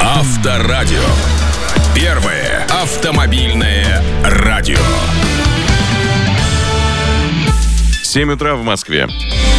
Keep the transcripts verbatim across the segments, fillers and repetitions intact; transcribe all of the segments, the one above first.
Авторадио. Первое автомобильное радио. семь утра в Москве.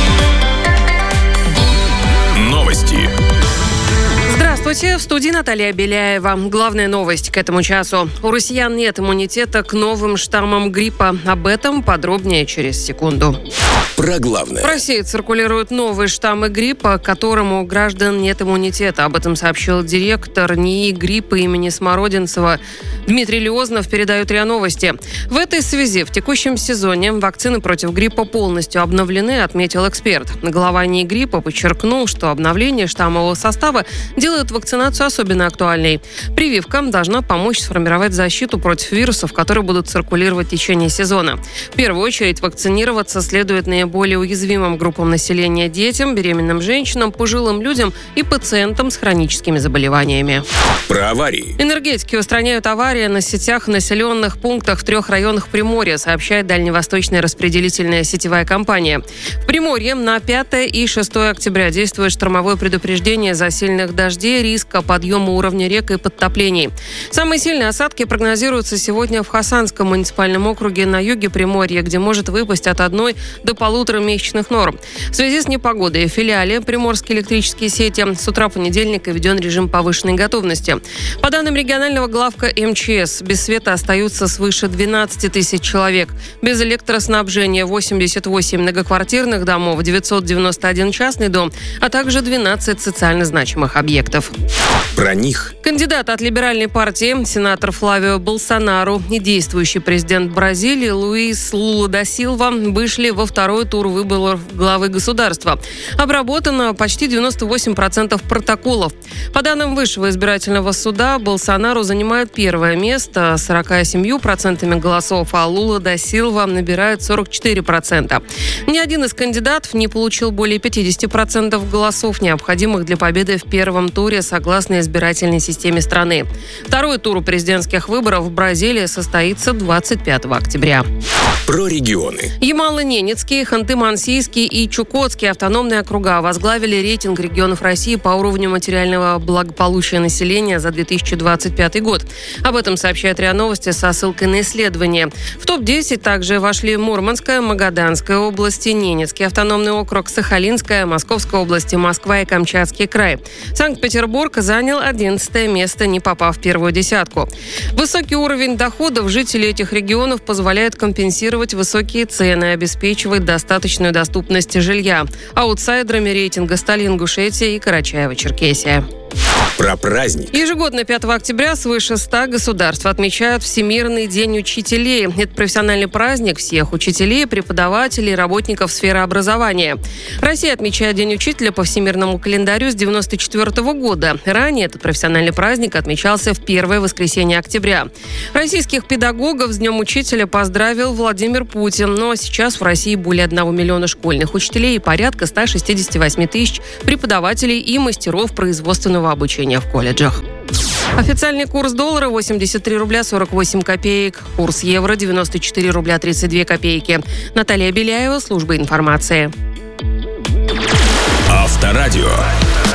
Новости. Здравствуйте, в студии Наталья Беляева. Главная новость к этому часу. У россиян нет иммунитета к новым штаммам гриппа. Об этом подробнее через секунду. Про главное. В России циркулируют новые штаммы гриппа, к которому у граждан нет иммунитета. Об этом сообщил директор НИИ гриппа имени Смородинцева Дмитрий Леознов, передают РИА Новости. В этой связи в текущем сезоне вакцины против гриппа полностью обновлены, отметил эксперт. Глава НИИ гриппа подчеркнул, что обновление штаммового состава делает вакцинацию особенно актуальной. Прививка должна помочь сформировать защиту против вирусов, которые будут циркулировать в течение сезона. В первую очередь вакцинироваться следует наиболее уязвимым группам населения: детям, беременным женщинам, пожилым людям и пациентам с хроническими заболеваниями. Про аварии. Энергетики устраняют аварии на сетях в населенных пунктах в трех районах Приморья, сообщает Дальневосточная распределительная сетевая компания. В Приморье на пятое и шестое октября действует штормовое предупреждение из-за сильных дождей, риска подъема уровня рек и подтоплений. Самые сильные осадки прогнозируются сегодня в Хасанском муниципальном округе на юге Приморья, где может выпасть от одной до полутора месячных норм. В связи с непогодой в филиале Приморские электрические сети с утра понедельника введен режим повышенной готовности. По данным регионального главка эм че эс, без света остаются свыше двенадцати тысяч человек. Без электроснабжения восемьдесят восемь многоквартирных домов, девятьсот девяносто один частный дом, а также двенадцать социально значимых объектов. Про них. Кандидат от либеральной партии, сенатор Флавио Болсонару и действующий президент Бразилии Луис Лула да Силва вышли во второй тур выборов главы государства. Обработано почти девяносто восемь процентов протоколов. По данным Высшего избирательного суда, Болсонару занимает первое место с сорока семью процентами голосов, а Лула да Силва набирает сорок четыре процента. Ни один из кандидатов не получил более пятидесяти процентов голосов, необходимых для победы в первом туре, согласно избирательной системе страны. Второй тур президентских выборов в Бразилии состоится двадцать пятого октября. Про регионы. Ямало-Ненецкий, Ханты-Мансийский и Чукотский автономные округа возглавили рейтинг регионов России по уровню материального благополучия населения за две тысячи двадцать пятый год. Об этом сообщает РИА Новости со ссылкой на исследование. В топ десять также вошли Мурманская, Магаданская области, Ненецкий автономный округ, Сахалинская, Московская область, Москва и Камчатский край. Санкт-Петербург занял одиннадцатое место, не попав в первую десятку. Высокий уровень доходов жителей этих регионов позволяет компенсировать высокие цены и обеспечивать достаточную доступность жилья. Аутсайдерами рейтинга стали Ингушетия и Карачаево-Черкесия. Про праздник. Ежегодно пятого октября свыше ста государств отмечают Всемирный день учителей. Это профессиональный праздник всех учителей, преподавателей и работников сферы образования. Россия отмечает День учителя по всемирному календарю с девяносто четвёртого года. Ранее этот профессиональный праздник отмечался в первое воскресенье октября. Российских педагогов с Днем учителя поздравил Владимир Путин. Но сейчас в России более одного миллиона школьных учителей и порядка ста шестидесяти восьми тысяч преподавателей и мастеров производственного обучения в колледжах. Официальный курс доллара восемьдесят три рубля сорок восемь копеек. Курс евро девяносто четыре рубля тридцать две копейки. Наталья Беляева, служба информации. Авторадио.